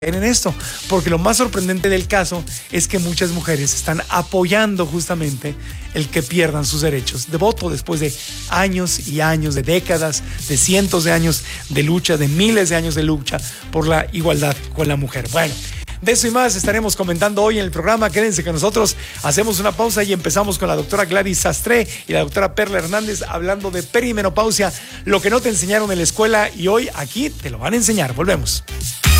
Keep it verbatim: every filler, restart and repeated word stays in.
en esto, porque lo más sorprendente del caso es que muchas mujeres están apoyando justamente el que pierdan sus derechos de voto después de años y años, de décadas, de cientos de años de lucha, de miles de años de lucha por la igualdad con la mujer. Bueno, de eso y más estaremos comentando hoy en el programa. Quédense con nosotros, hacemos una pausa y empezamos con la doctora Gladys Sastre y la doctora Perla Hernández hablando de perimenopausia, lo que no te enseñaron en la escuela y hoy aquí te lo van a enseñar. Volvemos.